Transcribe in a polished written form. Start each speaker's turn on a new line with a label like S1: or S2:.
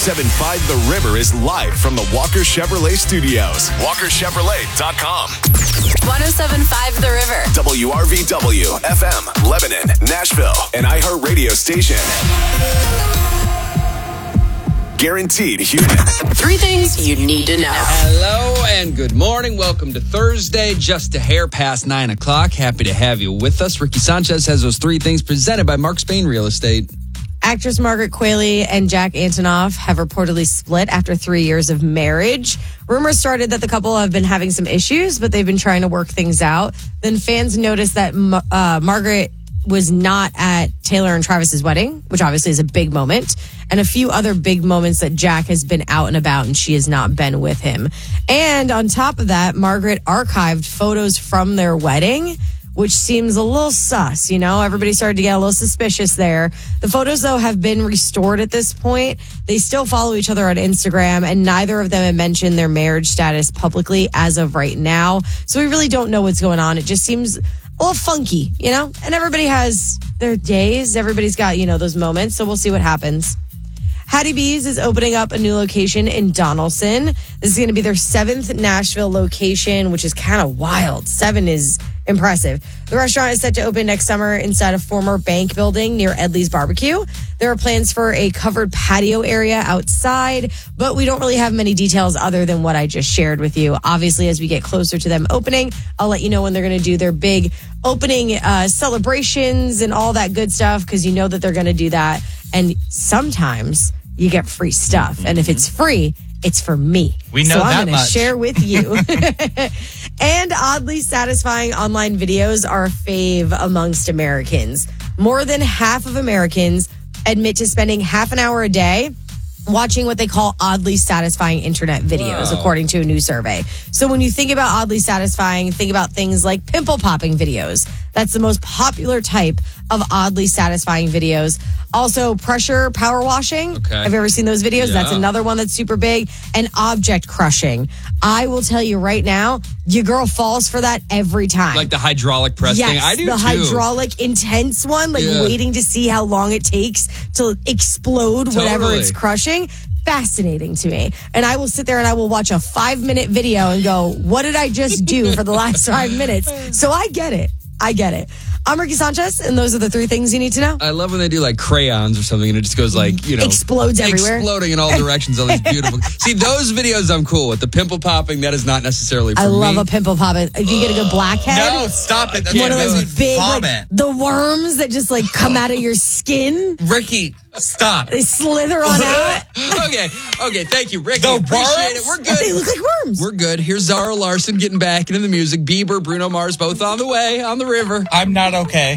S1: 107.5 The River is live from the Walker Chevrolet Studios. WalkerChevrolet.com.
S2: 107.5 The River.
S1: WRVW, FM, Lebanon, Nashville, and iHeartRadio station. Guaranteed human.
S2: 3 things you need to know.
S3: Hello and good morning. Welcome to Thursday, just a hair past 9 o'clock. Happy to have you with us. Ricky Sanchez has those 3 things presented by Mark Spain Real Estate.
S4: Actress Margaret Qualley and Jack Antonoff have reportedly split after 3 years of marriage. Rumors started that the couple have been having some issues, but they've been trying to work things out. Then fans noticed that Margaret was not at Taylor and Travis's wedding, which obviously is a big moment, and a few other big moments that Jack has been out and about and she has not been with him. And on top of that, Margaret archived photos from their wedding, which seems a little sus, you know? Everybody started to get a little suspicious there. The photos, though, have been restored at this point. They still follow each other on Instagram, and neither of them have mentioned their marriage status publicly as of right now. So we really don't know what's going on. It just seems a little funky, you know? And everybody has their days. Everybody's got, you know, those moments. So we'll see what happens. Hattie B's is opening up a new location in Donaldson. This is going to be their 7th Nashville location, which is kind of wild. 7 is impressive. The restaurant is set to open next summer inside a former bank building near Edley's Barbecue. There are plans for a covered patio area outside, but we don't really have many details other than what I just shared with you. Obviously, as we get closer to them opening, I'll let you know when they're going to do their big opening celebrations and all that good stuff, because you know that they're going to do that. And sometimes you get free stuff. And if it's free, it's for me.
S5: We know
S4: so
S5: that
S4: I'm going to
S5: much.
S4: share with you. And oddly satisfying online videos are a fave amongst Americans. More than half of Americans admit to spending half an hour a day watching what they call oddly satisfying internet videos, according to a new survey. So when you think about oddly satisfying, think about things like pimple popping videos. That's the most popular type of oddly satisfying videos. Also, pressure power washing.
S3: Okay.
S4: Have you ever seen those videos?
S3: Yeah.
S4: That's another one that's super big. And object crushing. I will tell you right now, your girl falls for that every time.
S3: Like the hydraulic press
S4: Yes,
S3: thing. I do
S4: the
S3: too.
S4: hydraulic intense one, like waiting to see how long it takes to explode whatever
S3: Totally.
S4: it's crushing. Fascinating to me. And I will sit there and I will watch a 5-minute video and go, what did I just do for the last 5 minutes? So I get it. I'm Ricky Sanchez, and those are the 3 things you need to know.
S3: I love when they do like crayons or something and it just goes like, you know.
S4: Explodes everywhere.
S3: Exploding in all directions. All these beautiful. See, those videos I'm cool with. The pimple popping, that is not necessarily for me.
S4: I love a pimple pop. If you get a good blackhead.
S5: No, stop it. That's
S4: One of those big, like,
S5: vomit.
S4: the worms that just like come out of your skin.
S5: Ricky, stop.
S4: They slither on out.
S3: Okay, thank you, Ricky.
S5: The
S3: Appreciate it.
S5: worms?
S3: We're good.
S4: They look like worms.
S3: We're good. Here's Zara Larson getting back into the music. Bieber, Bruno Mars, both on the way, on the river.
S5: I'm not okay.